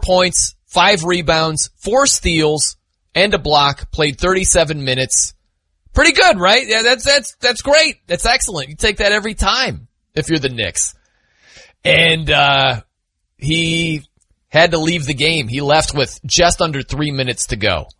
points, 5 rebounds, 4 steals, and a block, played 37 minutes. Pretty good, right? Yeah, that's great. That's excellent. You take that every time if you're the Knicks. And, he had to leave the game. He left with just under 3 minutes to go.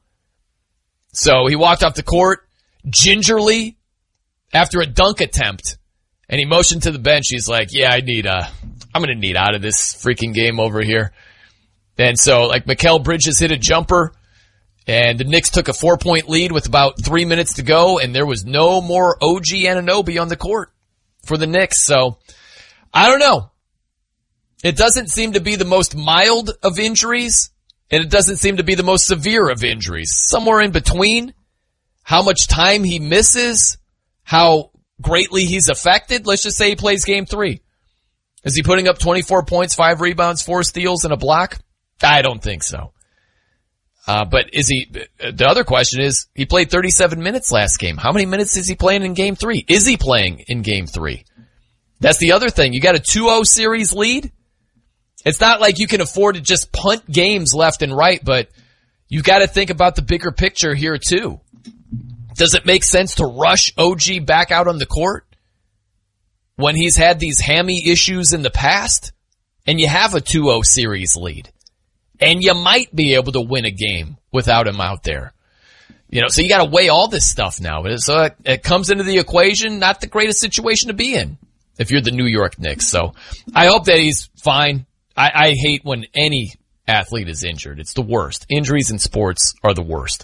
So he walked off the court gingerly after a dunk attempt, and he motioned to the bench. He's like, yeah, I'm going to need out of this freaking game over here. And so, like, Mikal Bridges hit a jumper, and the Knicks took a 4-point lead with about 3 minutes to go, and there was no more OG Anunoby on the court for the Knicks. So, I don't know. It doesn't seem to be the most mild of injuries, and it doesn't seem to be the most severe of injuries. Somewhere in between. How much time he misses, how greatly he's affected. Let's just say he plays game 3. Is he putting up 24 points, 5 rebounds, 4 steals, and a block? I don't think so. But the other question is, he played 37 minutes last game. How many minutes is he playing in game 3? Is he playing in game 3? That's the other thing. You got a 2-0 series lead. It's not like you can afford to just punt games left and right, but you got to think about the bigger picture here too. Does it make sense to rush OG back out on the court when he's had these hammy issues in the past? And you have a 2-0 series lead. And you might be able to win a game without him out there. You know, so you got to weigh all this stuff now. So it comes into the equation, not the greatest situation to be in if you're the New York Knicks. So I hope that he's fine. I hate when any athlete is injured. It's the worst. Injuries in sports are the worst.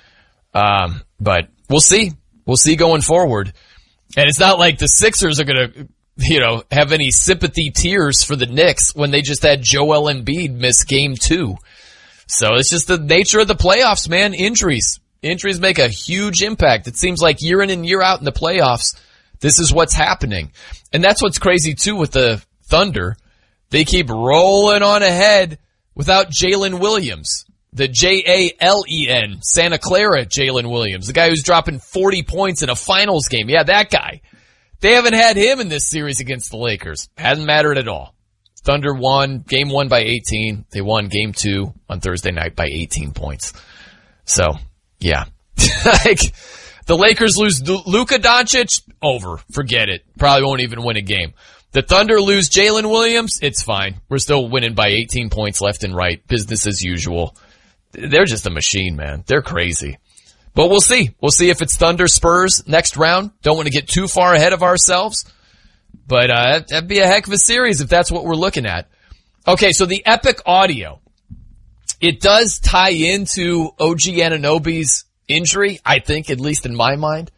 But we'll see. We'll see going forward. And it's not like the Sixers are going to, have any sympathy tears for the Knicks when they just had Joel Embiid miss game 2. So it's just the nature of the playoffs, man. Injuries make a huge impact. It seems like year in and year out in the playoffs, this is what's happening. And that's what's crazy too with the Thunder. They keep rolling on ahead without Jalen Williams. The Jalen, Santa Clara Jalen Williams, the guy who's dropping 40 points in a finals game. Yeah, that guy. They haven't had him in this series against the Lakers. Hasn't mattered at all. Thunder won game 1 by 18. They won game 2 on Thursday night by 18 points. So, yeah. Like, the Lakers lose Luka Doncic, over. Forget it. Probably won't even win a game. The Thunder lose Jalen Williams, it's fine. We're still winning by 18 points left and right. Business as usual. They're just a machine, man. They're crazy. But we'll see. We'll see if it's Thunder Spurs next round. Don't want to get too far ahead of ourselves. But that'd be a heck of a series if that's what we're looking at. Okay, so the Epic audio. It does tie into OG Anunoby's injury, I think, at least in my mind.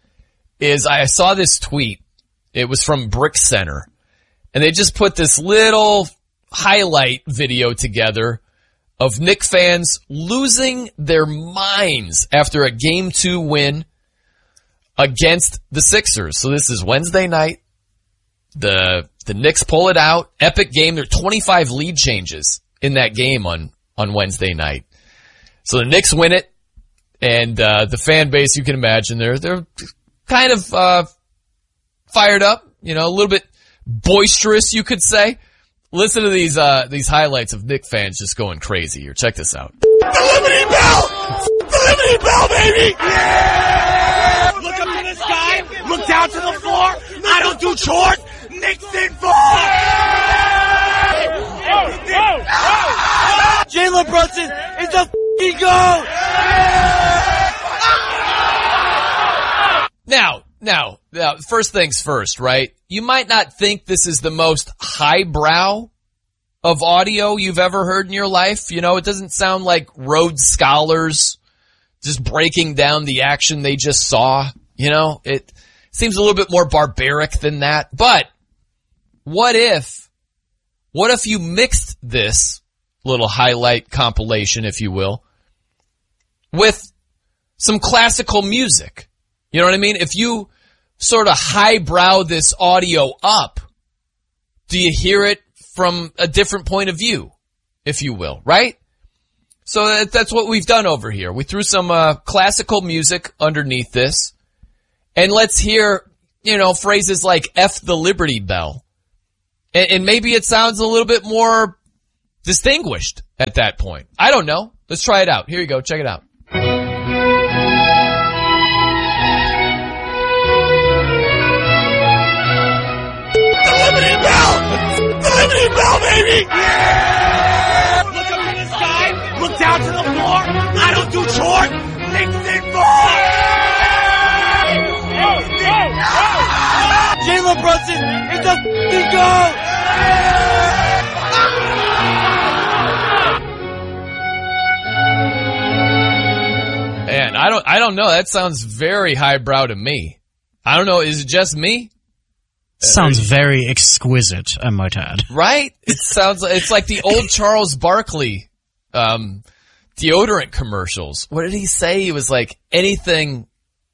I saw this tweet. It was from Brick Center. And they just put this little highlight video together of Knick fans losing their minds after a Game 2 win against the Sixers. So this is Wednesday night. The Knicks pull it out. Epic game. There are 25 lead changes in that game on Wednesday night. So the Knicks win it. And the fan base, you can imagine, they're kind of fired up, a little bit boisterous, you could say. Listen to these highlights of Knick fans just going crazy here. Check this out. The Liberty Bell! The Liberty Bell, baby! Yeah! Look up to the sky. Look down to the floor. I don't do chores. Knicks in 4! Jalen Brunson is the f***ing GOAT! Now, first things first, right? You might not think this is the most highbrow of audio you've ever heard in your life. It doesn't sound like Rhodes Scholars just breaking down the action they just saw. It seems a little bit more barbaric than that. But what if you mixed this little highlight compilation, if you will, with some classical music? You know what I mean? If you sort of highbrow this audio up, do you hear it from a different point of view, if you will, right? So that's what we've done over here. We threw some classical music underneath this, and let's hear, phrases like F the Liberty Bell. And maybe it sounds a little bit more distinguished at that point. I don't know. Let's try it out. Here you go. Check it out. Liberty Bell! The Liberty Bell, baby! Yeah! Look up in the sky, look down to the floor. I don't do chores. Nick's in more! Jalen Brunson is a f***ing goat! Man, I don't know. That sounds very highbrow to me. I don't know. Is it just me? Sounds very exquisite, I might add. Right? It's like the old Charles Barkley, deodorant commercials. What did he say? He was like, anything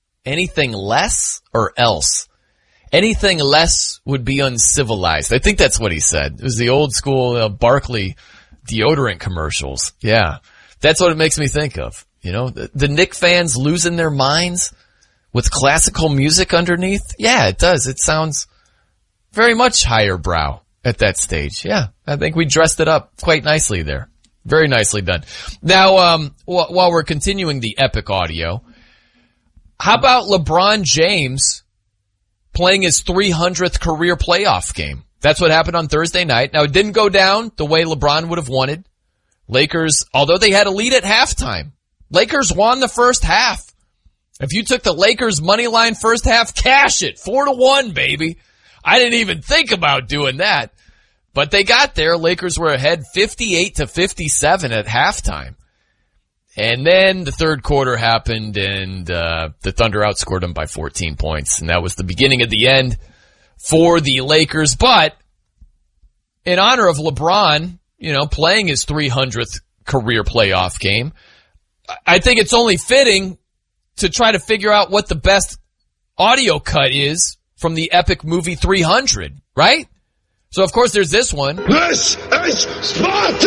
less or else. Anything less would be uncivilized. I think that's what he said. It was the old school Barkley deodorant commercials. Yeah. That's what it makes me think of. You know, the Knick fans losing their minds with classical music underneath. Yeah, it does. It sounds very much higher brow at that stage. Yeah, I think we dressed it up quite nicely there. Very nicely done. Now, while we're continuing the epic audio, how about LeBron James playing his 300th career playoff game? That's what happened on Thursday night. Now, it didn't go down the way LeBron would have wanted. Lakers, although they had a lead at halftime, Lakers won the first half. If you took the Lakers money line first half, cash it. 4-1, baby. I didn't even think about doing that. But they got there. Lakers were ahead 58-57 at halftime. And then the third quarter happened and the Thunder outscored them by 14 points. And that was the beginning of the end for the Lakers. But in honor of LeBron, you know, playing his 300th career playoff game, I think it's only fitting to try to figure out what the best audio cut is from the epic movie 300, right? So, of course, there's this one. This is Sparta!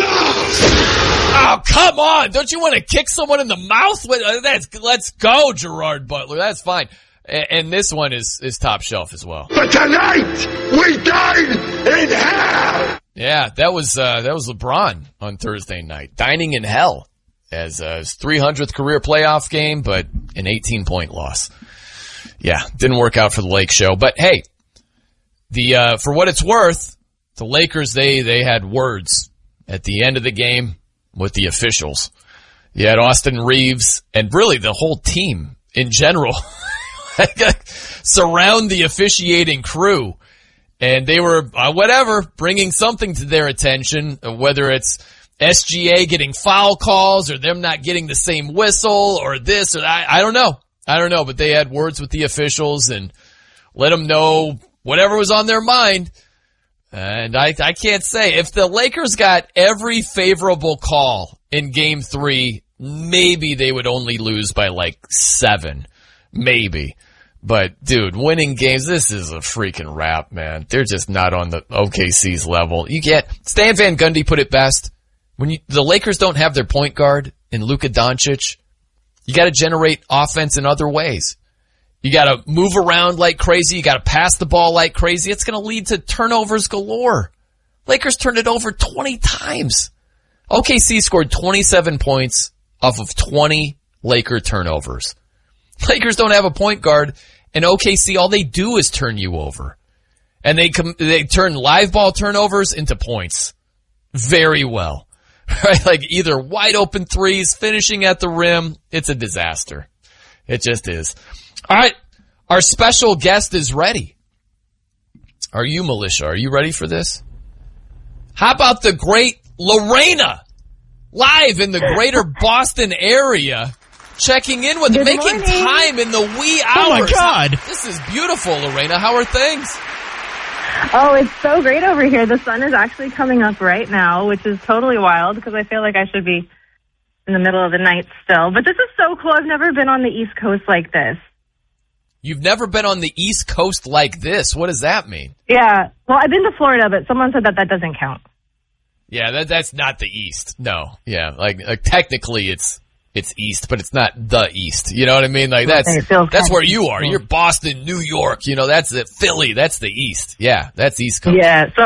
Oh, come on. Don't you want to kick someone in the mouth? Let's go, Gerard Butler. That's fine. And this one is top shelf as well. But tonight, we dine in hell! Yeah, that was LeBron on Thursday night. Dining in hell as his 300th career playoff game, but an 18-point loss. Yeah, didn't work out for the Lake Show. But hey, for what it's worth, the Lakers, they had words at the end of the game with the officials. You had Austin Reeves and really the whole team in general surround the officiating crew. And they were, bringing something to their attention, whether it's SGA getting foul calls or them not getting the same whistle or this or that. I don't know. But they had words with the officials and let them know whatever was on their mind. And I can't say. If the Lakers got every favorable call in Game 3, maybe they would only lose by like 7. Maybe. But, dude, winning games, this is a freaking wrap, man. They're just not on the OKC's level. Stan Van Gundy put it best. When the Lakers don't have their point guard in Luka Doncic, you gotta generate offense in other ways. You gotta move around like crazy. You gotta pass the ball like crazy. It's gonna lead to turnovers galore. Lakers turned it over 20 times. OKC scored 27 points off of 20 Laker turnovers. Lakers don't have a point guard, and OKC, all they do is turn you over. And they turn live ball turnovers into points. Very well. Right? Like either wide open threes, finishing at the rim. It's a disaster. It just is. All right. Our special guest is ready. Are you, Militia? Are you ready for this? How about the great Lorena, live in the greater Boston area, checking in with making time in the wee hours. Oh my God. This is beautiful, Lorena. How are things? Oh, it's so great over here. The sun is actually coming up right now, which is totally wild because I feel like I should be in the middle of the night still. But this is so cool. I've never been on the East Coast like this. You've never been on the East Coast like this? What does that mean? Yeah. Well, I've been to Florida, but someone said that doesn't count. Yeah, that's not the East. No. Yeah, like technically it's East, but it's not the East. You know what I mean? Like that's where you are. You're Boston, New York. You know, that's it. Philly, that's the East. Yeah, that's East Coast. Yeah. So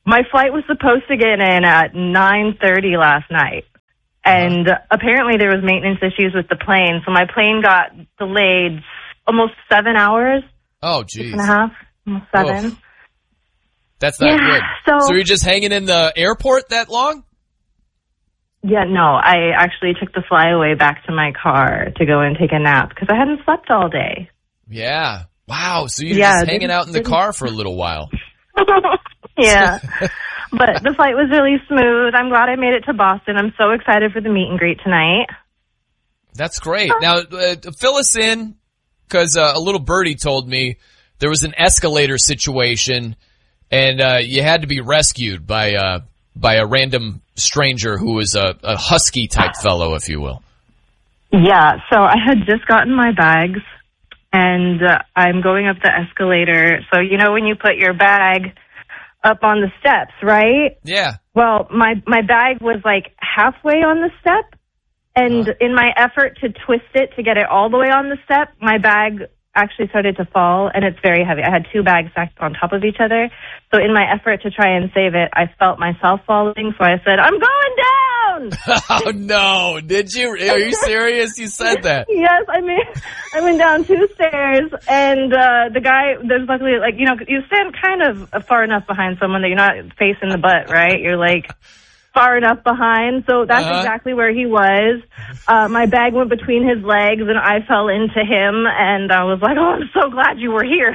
my flight was supposed to get in at 9:30 last night. And apparently there was maintenance issues with the plane. So my plane got delayed almost 7 hours. Oh, geez. 6.5, almost 7. Oof. That's not good. So you're just hanging in the airport that long? Yeah, no. I actually took the flyaway back to my car to go and take a nap because I hadn't slept all day. Yeah. Wow. So you're just hanging out in the car for a little while. Yeah. But the flight was really smooth. I'm glad I made it to Boston. I'm so excited for the meet and greet tonight. That's great. Now, fill us in, because a little birdie told me there was an escalator situation, and you had to be rescued by a random stranger who was a husky-type fellow, if you will. Yeah, so I had just gotten my bags, and I'm going up the escalator. So, you know when you put your bag up on the steps, right? Yeah. Well, my bag was like halfway on the step, and in my effort to twist it to get it all the way on the step, my bag actually started to fall, and it's very heavy. I had 2 bags stacked on top of each other. So in my effort to try and save it, I felt myself falling, so I said, "I'm going down!" Oh, no. Did you? Are you serious? You said that? Yes, I went down 2 stairs, and the guy, there's luckily, like, you know, you stand kind of far enough behind someone that you're not facing the butt, right? You're like far enough behind, so that's exactly where he was. My bag went between his legs, and I fell into him, and I was like, "Oh, I'm so glad you were here."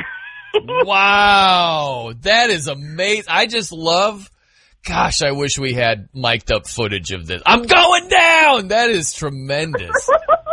Wow, that is amazing. I just love, gosh, I wish we had mic'd up footage of this. I'm going down! That is tremendous.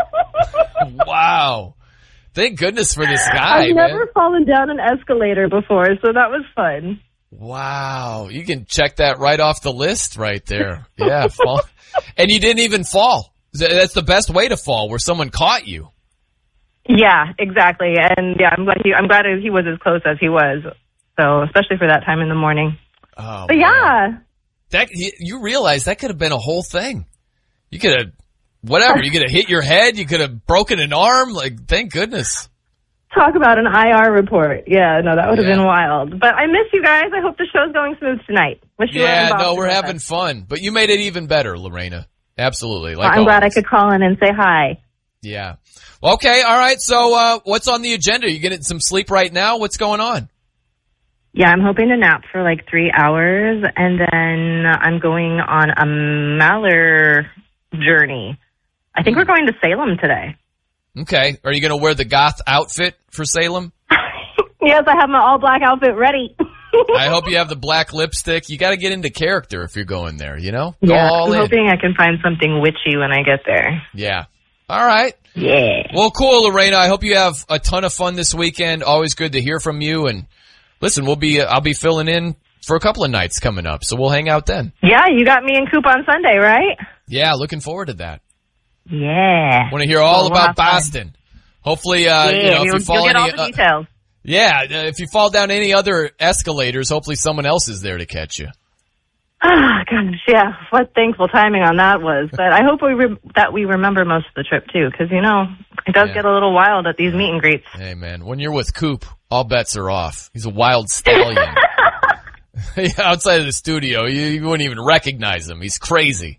Wow. Thank goodness for this guy, I've never fallen down an escalator before, so that was fun. Wow. You can check that right off the list right there. Yeah. Fall. And you didn't even fall. That's the best way to fall, where someone caught you. Yeah, exactly. And yeah, I'm glad he was as close as he was. So, especially for that time in the morning. Oh, but yeah. You realize that could have been a whole thing. You could have, whatever, you could have hit your head, you could have broken an arm, like, thank goodness. Talk about an IR report. Yeah, no, that would have been wild. But I miss you guys. I hope the show's going smooth tonight. Wish you were in Boston. No, we're having fun. But you made it even better, Lorena. Absolutely. Like I'm glad I could call in and say hi. Yeah. Okay, all right. So what's on the agenda? You getting some sleep right now? What's going on? Yeah, I'm hoping to nap for like 3 hours, and then I'm going on a Maller journey. I think we're going to Salem today. Okay. Are you going to wear the goth outfit for Salem? Yes, I have my all-black outfit ready. I hope you have the black lipstick. You got to get into character if you're going there, you know? Yeah, I'm hoping I can find something witchy when I get there. Yeah. All right. Yeah. Well, cool, Lorena. I hope you have a ton of fun this weekend. Always good to hear from you. And listen, I'll be filling in for a couple of nights coming up, so we'll hang out then. Yeah, you got me and Coop on Sunday, right? Yeah, looking forward to that. Yeah. Want to hear all about Boston. Fun. Hopefully, if you fall you'll get all the details. Yeah, if you fall down any other escalators, hopefully someone else is there to catch you. Ah, gosh, yeah. What thankful timing on that was. But I hope that we remember most of the trip, too, because, you know, it does get a little wild at these meet and greets. Hey, man, when you're with Coop, all bets are off. He's a wild stallion. Outside of the studio, you wouldn't even recognize him. He's crazy.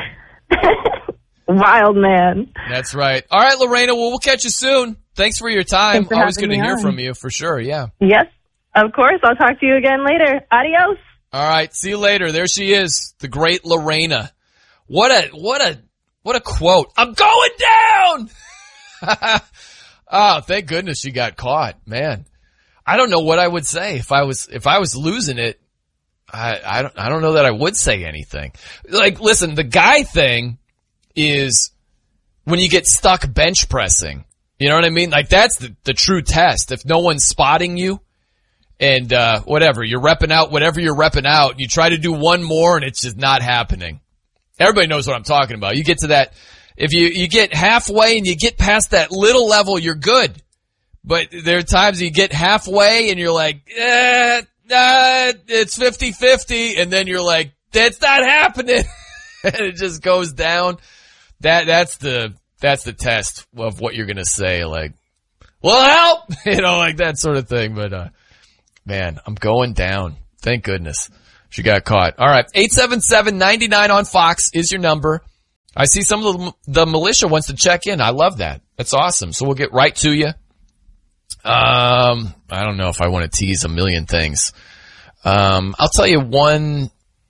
Wild man. That's right. All right, Lorena, well, we'll catch you soon. Thanks for your time. Always good to hear from you, for sure, yeah. Yes, of course. I'll talk to you again later. Adios. All right, see you later. There she is, the great Lorena. What a quote. I'm going down! Oh, thank goodness she got caught, man. I don't know what I would say if I was losing it. I don't know that I would say anything. Like, listen, the guy thing is when you get stuck bench pressing. You know what I mean? Like, that's the true test. If no one's spotting you and, whatever, you're repping out whatever you're repping out, and you try to do one more and it's just not happening. Everybody knows what I'm talking about. You get to that, if you get halfway and you get past that little level, you're good. But there are times you get halfway and you're like, it's 50-50, and then you're like, that's not happening. And it just goes down. That's the test of what you're gonna say, like, well, help, like that sort of thing. But man, I'm going down. Thank goodness. She got caught. All right. 877-99 on Fox is your number. I see some of the militia wants to check in. I love that. That's awesome. So we'll get right to you. I don't know if I want to tease a million things. I'll tell you one.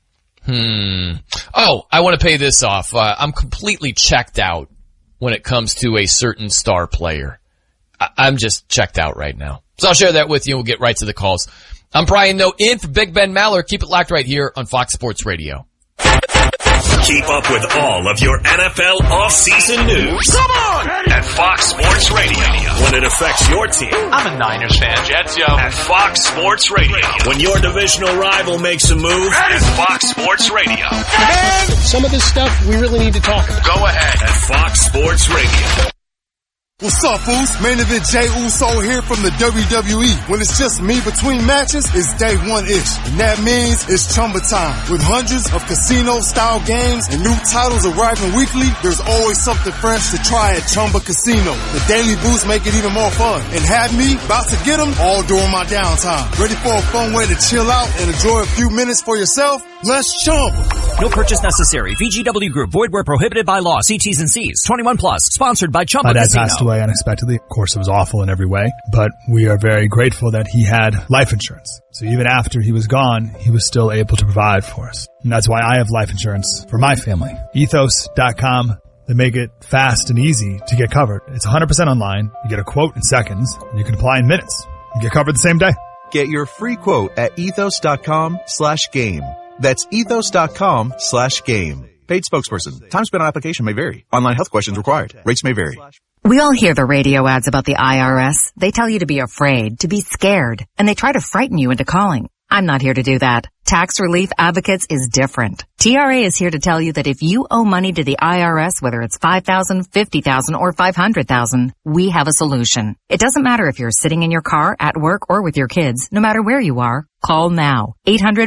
Oh, I want to pay this off. I'm completely checked out when it comes to a certain star player. I'm just checked out right now. So I'll share that with you and we'll get right to the calls. I'm Brian Noe in for Big Ben Maller. Keep it locked right here on Fox Sports Radio. Keep up with all of your NFL offseason news. Come on! At Fox Sports Radio. When it affects your team. I'm a Niners fan. Jets, yo. At Fox Sports Radio. When your divisional rival makes a move. At Fox Sports Radio. And some of this stuff we really need to talk about. Go ahead. At Fox Sports Radio. What's up, fools? Main event Jey Uso here from the WWE. When it's just me between matches, it's day one-ish. And that means it's Chumba time. With hundreds of casino-style games and new titles arriving weekly, there's always something fresh to try at Chumba Casino. The daily boosts make it even more fun. And have me about to get them all during my downtime. Ready for a fun way to chill out and enjoy a few minutes for yourself? Let's Chumba. No purchase necessary. VGW Group. Void where prohibited by law. See T's and C's. 21 plus. Sponsored by Chumba Casino. Passed away unexpectedly. Of course, it was awful in every way, but we are very grateful that he had life insurance. So even after he was gone, he was still able to provide for us. And that's why I have life insurance for my family. Ethos.com. They make it fast and easy to get covered. It's 100% online. You get a quote in seconds, and you can apply in minutes. You get covered the same day. Get your free quote at ethos.com/game. That's ethos.com/game. Paid spokesperson. Time spent on application may vary. Online health questions required. Rates may vary. We all hear the radio ads about the IRS. They tell you to be afraid, to be scared, and they try to frighten you into calling. I'm not here to do that. Tax Relief Advocates is different. TRA is here to tell you that if you owe money to the IRS, whether it's $5,000, $50,000, or $500,000, we have a solution. It doesn't matter if you're sitting in your car, at work, or with your kids. No matter where you are, call now.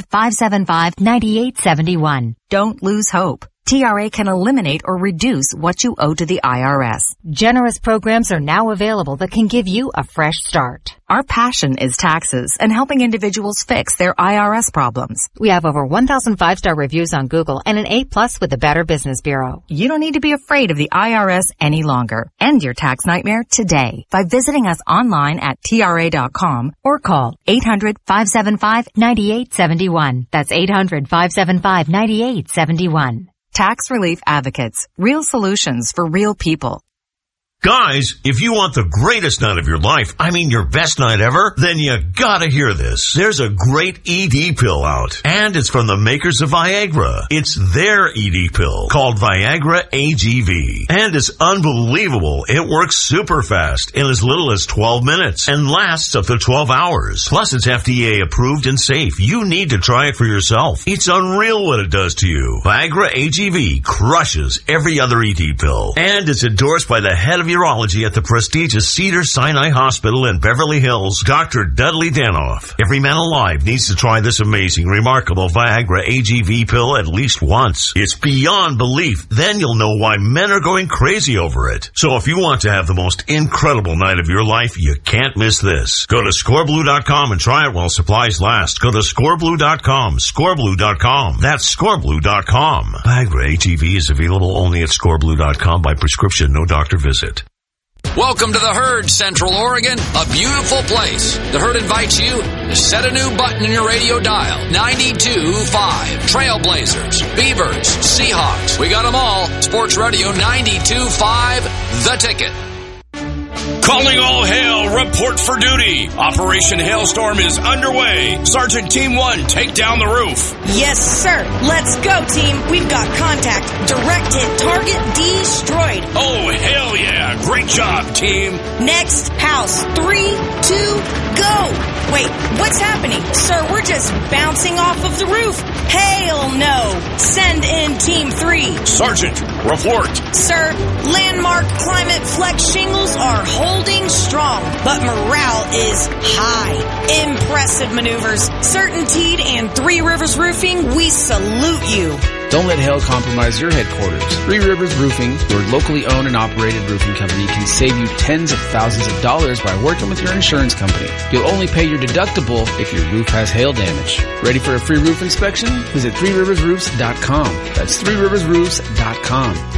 800-575-9871. Don't lose hope. TRA can eliminate or reduce what you owe to the IRS. Generous programs are now available that can give you a fresh start. Our passion is taxes and helping individuals fix their IRS problems. We have over 1,000 5-star reviews on Google and an A+ with the Better Business Bureau. You don't need to be afraid of the IRS any longer. End your tax nightmare today by visiting us online at TRA.com or call 800-575-9871. That's 800-575-9871. Tax Relief Advocates. Real solutions for real people. Guys, if you want the greatest night of your life, I mean your best night ever, then you gotta hear this. There's a great ED pill out, and it's from the makers of Viagra. It's their ED pill, called Viagra AGV. And it's unbelievable. It works super fast in as little as 12 minutes and lasts up to 12 hours. Plus, it's FDA approved and safe. You need to try it for yourself. It's unreal what it does to you. Viagra AGV crushes every other ED pill, and it's endorsed by the head of urology at the prestigious Cedars-Sinai Hospital in Beverly Hills, Dr. Dudley Danoff. Every man alive needs to try this amazing, remarkable Viagra AGV pill at least once. It's beyond belief. Then you'll know why men are going crazy over it. So if you want to have the most incredible night of your life, you can't miss this. Go to scoreblue.com and try it while supplies last. Go to scoreblue.com, scoreblue.com. That's scoreblue.com. Viagra AGV is available only at scoreblue.com by prescription, no doctor visit. Welcome to the Herd, Central Oregon, a beautiful place. The Herd invites you to set a new button in your radio dial. 92.5. Trailblazers, Beavers, Seahawks. We got them all. Sports Radio 92.5. The Ticket. Calling all hail, report for duty. Operation Hailstorm is underway. Sergeant Team 1, take down the roof. Yes, sir. Let's go, team. We've got contact. Direct hit target destroyed. Oh, hell yeah. Great job, team. Next, house. 3, 2, go. Wait, what's happening? Sir, we're just bouncing off of the roof. Hail no. Send in Team 3. Sergeant, report. Sir, landmark climate flex shingles are holding strong, but morale is high. Impressive maneuvers. Certainteed and Three Rivers Roofing, we salute you. Don't let hail compromise your headquarters. Three Rivers Roofing, your locally owned and operated roofing company, can save you tens of thousands of dollars by working with your insurance company. You'll only pay your deductible if your roof has hail damage. Ready for a free roof inspection? Visit threeriversroofs.com. That's threeriversroofs.com.